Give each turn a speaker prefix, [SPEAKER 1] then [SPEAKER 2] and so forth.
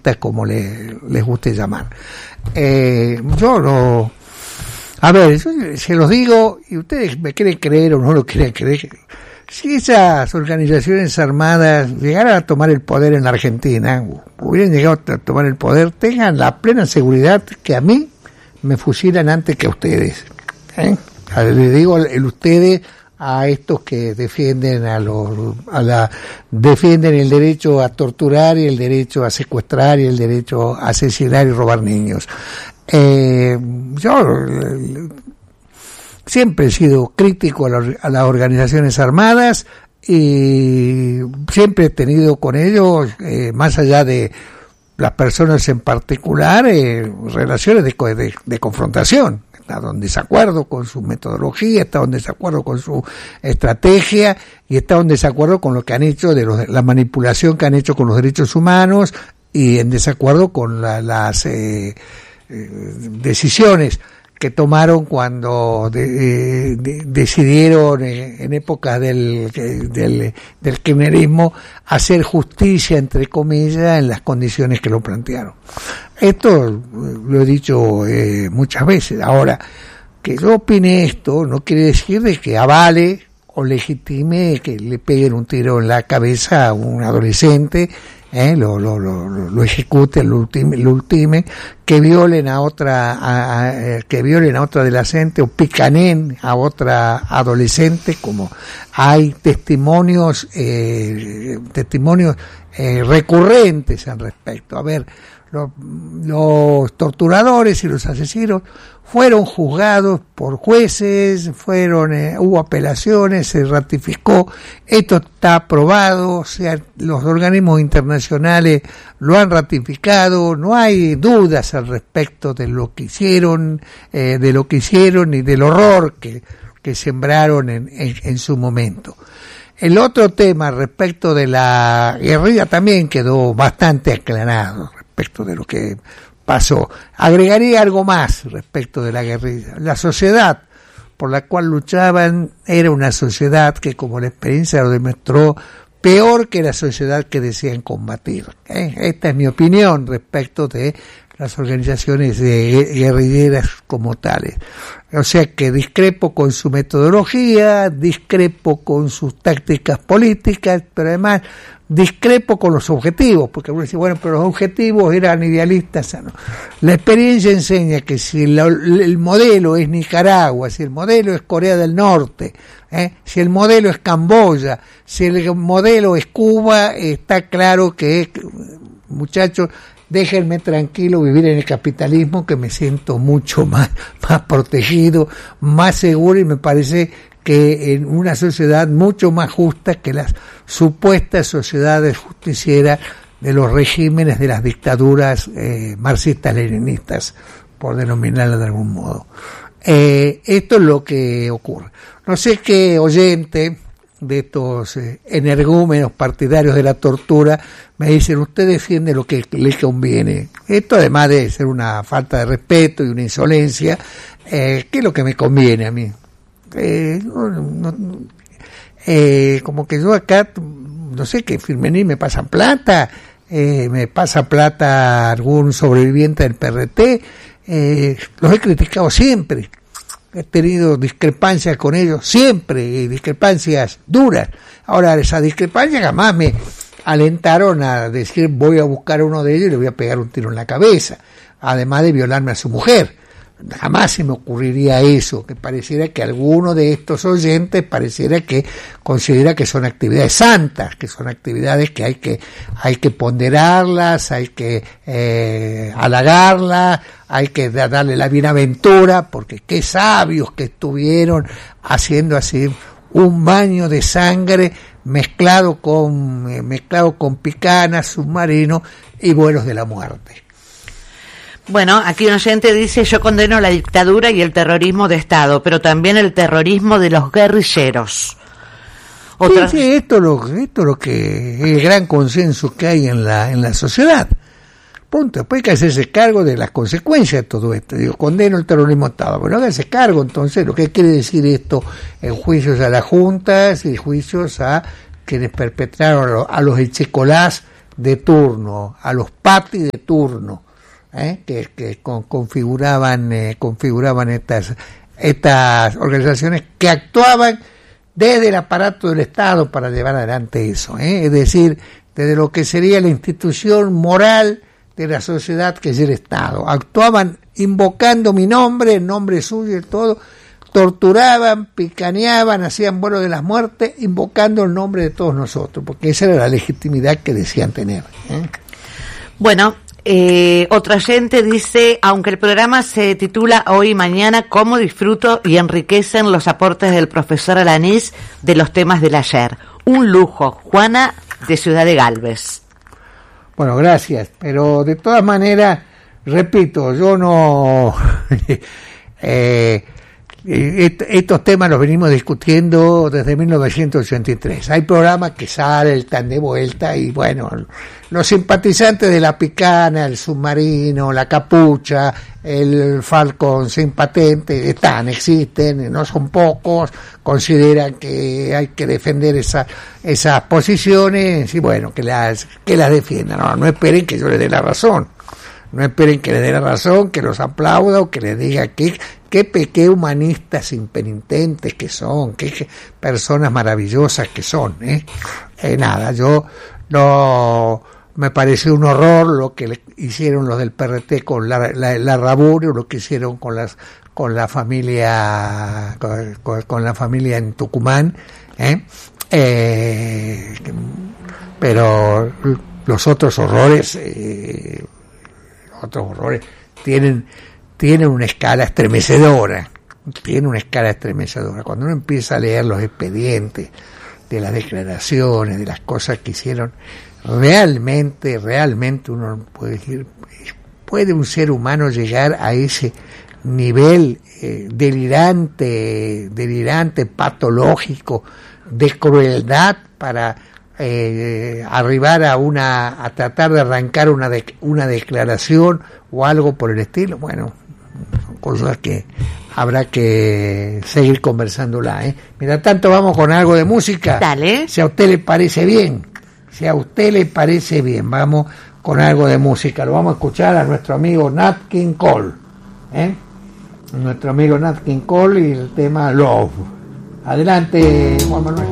[SPEAKER 1] guerrillistas, como les guste llamar. Yo no... A ver, yo se los digo, y ustedes me quieren creer o no lo quieren creer, si esas organizaciones armadas llegaran a tomar el poder en la Argentina, hubieran llegado a tomar el poder, tengan la plena seguridad que a mí me fusilan antes que a ustedes. Le digo el ustedes a estos que defienden defienden el derecho a torturar y el derecho a secuestrar y el derecho a asesinar y robar niños. Yo siempre he sido crítico a las organizaciones armadas y siempre he tenido con ellos, más allá de las personas en particular, relaciones de confrontación. He estado en desacuerdo con su metodología, he estado en desacuerdo con su estrategia y he estado en desacuerdo con lo que han hecho, la manipulación que han hecho con los derechos humanos y en desacuerdo con las decisiones que tomaron cuando decidieron en épocas del kirchnerismo hacer justicia, entre comillas, en las condiciones que lo plantearon. Esto lo he dicho muchas veces. Ahora, que yo opine esto no quiere decir de que avale o legitime que le peguen un tiro en la cabeza a un adolescente, lo ejecuten, lo ultime, que violen a otra adolescente o picaneen a otra adolescente, como hay testimonios recurrentes al respecto. A ver, los torturadores y los asesinos fueron juzgados por jueces, hubo apelaciones, se ratificó, esto está aprobado, o sea, los organismos internacionales lo han ratificado, no hay dudas al respecto de lo que hicieron y del horror que sembraron en su momento. El otro tema respecto de la guerrilla también quedó bastante aclarado respecto de lo que pasó. Agregaría algo más respecto de la guerrilla. La sociedad por la cual luchaban era una sociedad que, como la experiencia lo demostró, peor que la sociedad que desean combatir. Esta es mi opinión respecto de las organizaciones guerrilleras como tales. O sea que discrepo con su metodología, discrepo con sus tácticas políticas, pero además discrepo con los objetivos, porque uno dice, bueno, pero los objetivos eran idealistas. No. La experiencia enseña que si el modelo es Nicaragua, si el modelo es Corea del Norte, si el modelo es Camboya, si el modelo es Cuba, está claro que, muchachos, déjenme tranquilo vivir en el capitalismo, que me siento mucho más protegido, más seguro, y me parece que en una sociedad mucho más justa que las supuestas sociedades justicieras de los regímenes de las dictaduras marxistas-leninistas, por denominarla de algún modo. Esto es lo que ocurre. No sé qué oyente de estos energúmenos partidarios de la tortura me dicen, usted defiende lo que le conviene. Esto, además de ser una falta de respeto y una insolencia, ¿qué es lo que me conviene a mí? Como que yo acá, no sé, que Firmenich me pasa plata algún sobreviviente del PRT, los he criticado siempre, he tenido discrepancias con ellos siempre, y discrepancias duras. Ahora, esas discrepancias jamás me alentaron a decir voy a buscar a uno de ellos y le voy a pegar un tiro en la cabeza, además de violarme a su mujer. Jamás se me ocurriría eso, que pareciera que alguno de estos oyentes pareciera que considera que son actividades santas, que son actividades que hay que ponderarlas, hay que halagarlas, hay que darle la bienaventura, porque qué sabios que estuvieron haciendo así un baño de sangre mezclado con picanas, submarino y vuelos de la muerte.
[SPEAKER 2] Bueno, aquí un oyente dice, yo condeno la dictadura y el terrorismo de Estado, pero también el terrorismo de los guerrilleros.
[SPEAKER 1] Sí, esto es lo que es el gran consenso que hay en la sociedad. Punto. Después hay que hacerse cargo de las consecuencias de todo esto. Digo, condeno el terrorismo de Estado, pero háganse cargo entonces. Lo que quiere decir esto en juicios a las juntas y juicios a quienes perpetraron a los echecolás de turno, a los patis de turno, que configuraban estas organizaciones que actuaban desde el aparato del Estado para llevar adelante eso, es decir, desde lo que sería la institución moral de la sociedad que es el Estado. Actuaban invocando mi nombre, el nombre suyo y todo, torturaban, picaneaban, hacían vuelo de las muertes, invocando el nombre de todos nosotros, porque esa era la legitimidad que decían tener.
[SPEAKER 2] Bueno, otro oyente dice, aunque el programa se titula Hoy y Mañana, ¿cómo disfruto y enriquecen los aportes del profesor Alanís de los temas del ayer? Un lujo. Juana, de Ciudad de Galvez.
[SPEAKER 1] Bueno, gracias, pero de todas maneras, repito, yo no... estos temas los venimos discutiendo desde 1983. Hay programas que salen, están de vuelta y bueno, los simpatizantes de la Picana, el Submarino, la Capucha, el Falcon sin patente, existen, no son pocos, consideran que hay que defender esas posiciones y bueno, que las defiendan. No esperen que yo les dé la razón. No esperen que les dé la razón, que los aplauda o que les diga qué humanistas impenitentes que son, qué personas maravillosas que son. Nada, yo no me pareció un horror lo que hicieron los del PRT con la Rabur, o lo que hicieron con la familia en Tucumán, pero los otros horrores tienen una escala estremecedora. Cuando uno empieza a leer los expedientes de las declaraciones, de las cosas que hicieron, realmente uno puede decir, ¿puede un ser humano llegar a ese nivel delirante, patológico, de crueldad para arribar a tratar de arrancar una declaración o algo por el estilo? Bueno, son cosas que habrá que seguir conversándola. Mientras tanto, vamos con algo de música.
[SPEAKER 2] Dale.
[SPEAKER 1] Si a usted le parece bien, vamos con algo de música. Lo vamos a escuchar a nuestro amigo Nat King Cole. Nuestro amigo Nat King Cole y el tema Love. Adelante, Juan Manuel.